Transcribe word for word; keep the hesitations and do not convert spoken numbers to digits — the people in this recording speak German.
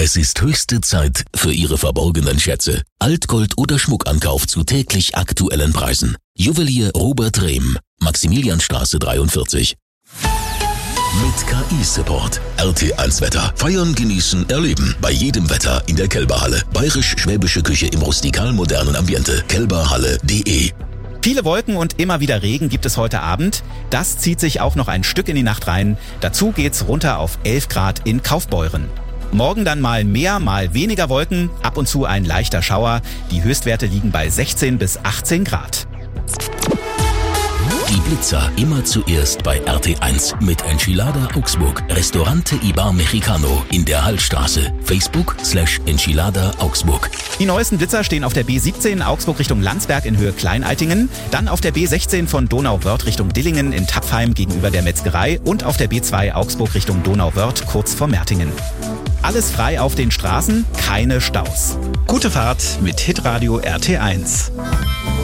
Es ist höchste Zeit für Ihre verborgenen Schätze. Altgold oder Schmuckankauf zu täglich aktuellen Preisen. Juwelier Robert Rehm, Maximilianstraße dreiundvierzig. Mit K I-Support. R T eins Wetter. Feiern, genießen, erleben. Bei jedem Wetter in der Kelberhalle. Bayerisch-schwäbische Küche im rustikal-modernen Ambiente. kelberhalle punkt de. Viele Wolken und immer wieder Regen gibt es heute Abend. Das zieht sich auch noch ein Stück in die Nacht rein. Dazu geht's runter auf elf Grad in Kaufbeuren. Morgen dann mal mehr, mal weniger Wolken, ab und zu ein leichter Schauer. Die Höchstwerte liegen bei sechzehn bis achtzehn Grad. Die Blitzer immer zuerst bei R T eins mit Enchilada Augsburg. Restaurante Ibar Mexicano in der Hallstraße. Facebook slash Enchilada Augsburg. Die neuesten Blitzer stehen auf der B siebzehn Augsburg Richtung Landsberg in Höhe Kleinaltingen, dann auf der B sechzehn von Donauwörth Richtung Dillingen in Tapfheim gegenüber der Metzgerei und auf der B zwei Augsburg Richtung Donauwörth kurz vor Mertingen. Alles frei auf den Straßen, keine Staus. Gute Fahrt mit Hitradio R T eins.